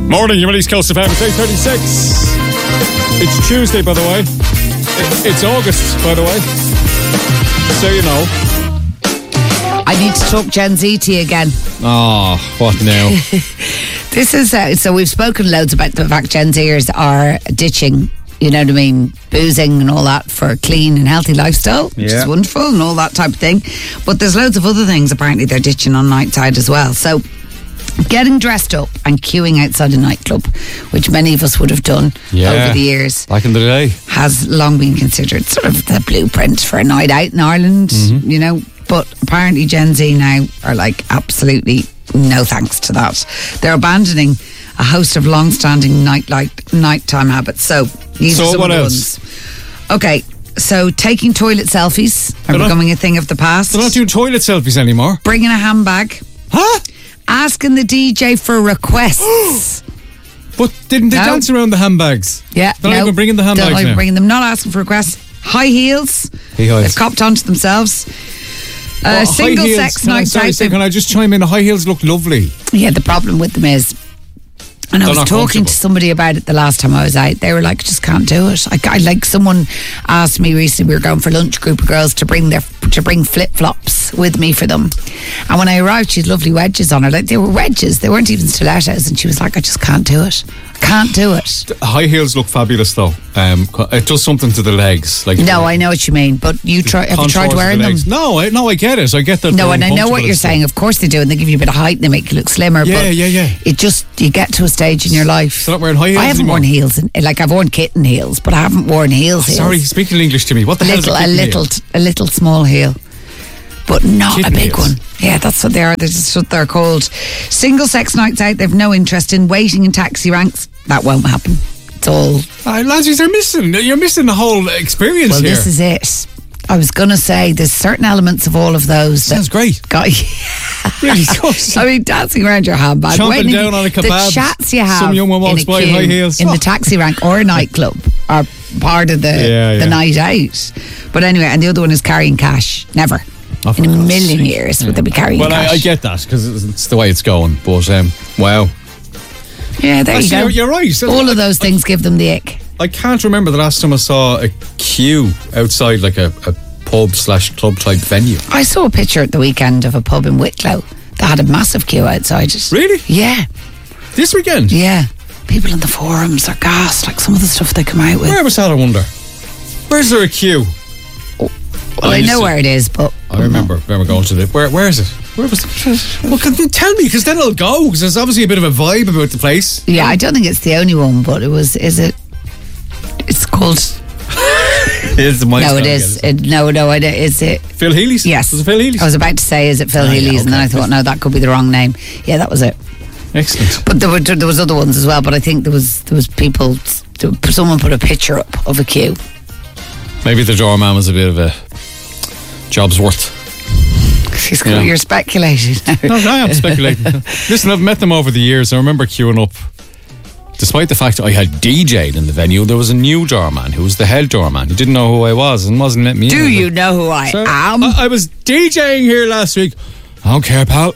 Morning, you're on East Coast FM. It's 8:36. It's Tuesday, by the way. It's August, by the way. So you know. I need to talk Gen Z to you again. Oh, what now? This is, so we've spoken loads about the fact Gen Zers are ditching, you know what I mean, boozing and all that for a clean and healthy lifestyle, which is wonderful and all that type of thing. But there's loads of other things apparently they're ditching on night side as well. So getting dressed up and queuing outside a nightclub, which many of us would have done over the years, back in the day, has long been considered sort of the blueprint for a night out in Ireland, you know. But apparently Gen Z now are like, absolutely no thanks to that. They're abandoning a host of long-standing nighttime habits. So these are some what of the else? ones. Okay, so taking toilet selfies are becoming a thing of the past. They're not doing toilet selfies anymore. Bringing a handbag. Huh? Asking the DJ for requests. But didn't they dance around the handbags? Yeah. They're not even bringing the handbags now. now. Bringing them, not asking for requests. High heels. They've copped onto themselves. Single sex nights out. Can I just chime in? The high heels look lovely. Yeah, the problem with them is, and I was talking to somebody about it the last time I was out, they were like, I just can't do it. I like, someone asked me recently, we were going for lunch, group of girls, to bring flip-flops with me for them. And when I arrived, she had lovely wedges on her. Like, they were wedges, they weren't even stilettos. And she was like, I just can't do it. Can't do it. High heels look fabulous though. It does something to the legs. Like, no, I know what you mean, but have you tried wearing them? No, I get it. I get that. No, and I know what you're saying. Of course they do, and they give you a bit of height and they make you look slimmer. Yeah. It just, you get to a stage in your life. So not wearing high heels I haven't anymore? worn heels. I've worn kitten heels, but I haven't worn heels. Sorry, speaking English to me. What the hell is a little small heel, but not kitten a big heels. one. Yeah, that's what they are. They're just what they're called. Single sex nights out. They've no interest in waiting in taxi ranks. That won't happen. It's all. Lads, you're missing the whole experience well, here. This is it. I was going to say there's certain elements of all of those. Sounds great. Really good. I mean, dancing around your handbag, chomping down on a kebab. The chats you have. Some young one walks by in high heels. In the taxi rank or a nightclub are part of the night out. But anyway, and the other one is carrying cash. Never. In a million years would they be carrying cash. Well, I get that because it's the way it's going. But wow. Yeah, there you go. You're right. All of those things give them the ick. I can't remember the last time I saw a queue outside like a pub/club type venue. I saw a picture at the weekend of a pub in Wicklow that had a massive queue outside it. Really? Yeah. This weekend? Yeah. People in the forums are gassed, like some of the stuff they come out with. Where was that, I wonder? Where's there a queue? Well, I know where it is, but I remember going to the. Where is it? Where was it? Well, tell me, because then I'll go. Because there's obviously a bit of a vibe about the place. Yeah, I don't think it's the only one, but it was. Is it? It's called. It's my no, it is. Is it Phil Healy's? Yes. Was it Phil Healy's? I was about to say, is it Phil Healy's? Yeah, okay. And then I thought, no, that could be the wrong name. Yeah, that was it. Excellent. But there was other ones as well. But I think there was people. Someone put a picture up of a queue. Maybe the doorman was a bit of a job's worth. You're speculating. No, I am speculating. Listen, I've met them over the years. I remember queuing up. Despite the fact that I had DJ'd in the venue, there was a new doorman who was the head doorman. He didn't know who I was and wasn't letting me in. Do you know who I am? I was DJing here last week. I don't care, pal.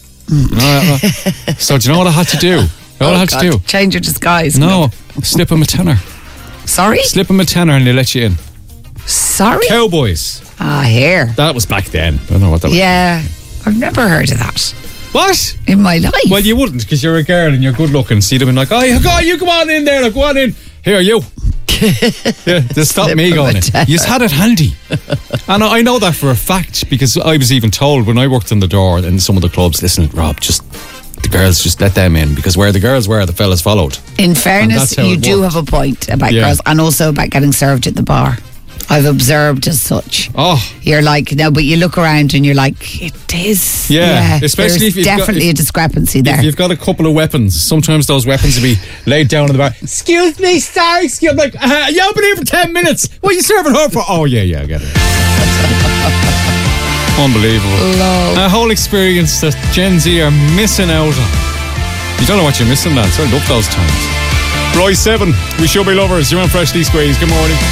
So do you know what I had to do? To do? Change your disguise. No, slip him a tenner. Sorry? Slip him a tenner and they let you in. Sorry? Cowboys. Here. That was back then. I don't know what that was. Yeah, I've never heard of that. What? In my life. Well, you wouldn't, because you're a girl and you're good looking. So you'd have been like, you come on in there, go on in. Here, you. Yeah, just stop me going in. You just had it handy. And I know that for a fact, because I was even told when I worked in the door in some of the clubs, listen, Rob, the girls, just let them in, because where the girls were, the fellas followed. In fairness, you do have a point about girls, and also about getting served at the bar. I've observed as such. Oh, you're like, no, but you look around and you're like, it is. Yeah, especially if you've definitely a discrepancy there. If you've got a couple of weapons, sometimes those weapons will be laid down in the bar. Excuse me, sorry, I'm like, you've been here for 10 minutes. What are you serving her for? Oh, yeah, I get it. Unbelievable. A whole experience that Gen Z are missing out on. You don't know what you're missing, lads. I love those times. Roy 7, we should be lovers. You're on Freshly Squeezed. Good morning.